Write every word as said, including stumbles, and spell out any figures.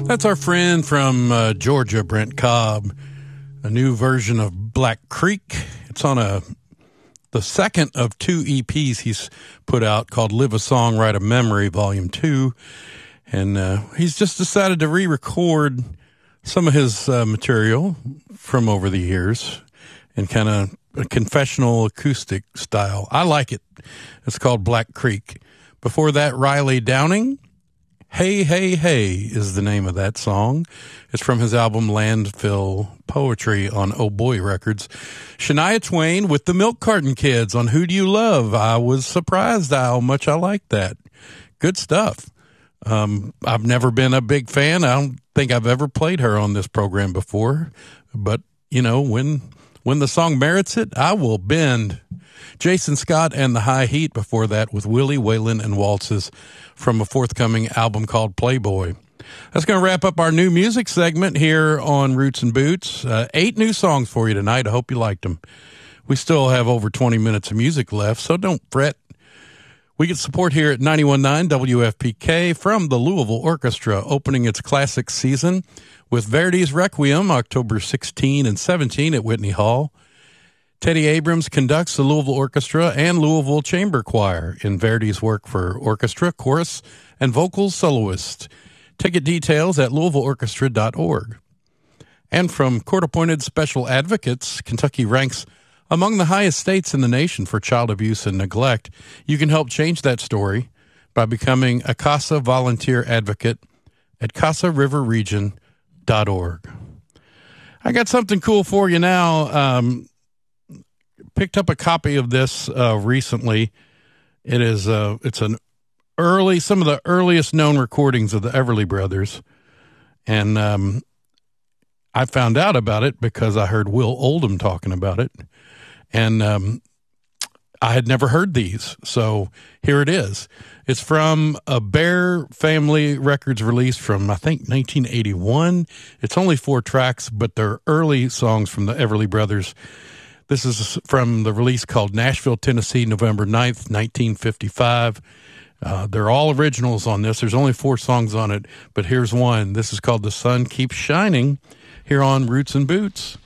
That's our friend from uh, Georgia, Brent Cobb. A new version of Black Creek. It's on a the second of two E Ps he's put out called Live a Song, Write a Memory, Volume two. And uh, he's just decided to re-record some of his uh, material from over the years in kind of a confessional acoustic style. I like it. It's called Black Creek. Before that, Riley Downing. Hey, Hey, Hey is the name of that song. It's from his album Landfill Poetry on Oh Boy Records. Shania Twain with the Milk Carton Kids on Who Do You Love? I was surprised how much I liked that. Good stuff. Um, I've never been a big fan. I don't think I've ever played her on this program before. But, you know, when when the song merits it, I will bend. Jason Scott and the High Heat before that with Willie Whalen and Waltzes from a forthcoming album called Playboy. That's going to wrap up our new music segment here on Roots and Boots. Uh, eight new songs for you tonight. I hope you liked them. We still have over twenty minutes of music left, so don't fret. We get support here at ninety-one point nine W F P K from the Louisville Orchestra, opening its classic season with Verdi's Requiem, October sixteenth and seventeenth at Whitney Hall. Teddy Abrams conducts the Louisville Orchestra and Louisville Chamber Choir in Verdi's work for orchestra, chorus, and vocal soloist. Ticket details at louisville orchestra dot org. And from court-appointed special advocates, Kentucky ranks among the highest states in the nation for child abuse and neglect. You can help change that story by becoming a CASA volunteer advocate at casa river region dot org. I got something cool for you now. Um, picked up a copy of this uh, recently. It is uh, it's an early, some of the earliest known recordings of the Everly Brothers, and um, I found out about it because I heard Will Oldham talking about it, and um, I had never heard these, so here it is. It's from a Bear Family Records release from, I think, nineteen eighty-one. It's only four tracks, but they're early songs from the Everly Brothers. This is from the release called Nashville, Tennessee, November ninth, nineteen fifty-five. Uh, they're all originals on this. There's only four songs on it, but here's one. This is called The Sun Keeps Shining here on Roots and Boots.